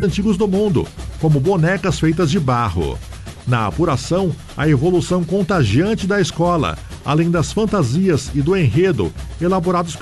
antigos do mundo, como bonecas feitas de barro. Na apuração, a evolução contagiante da escola, além das fantasias e do enredo elaborados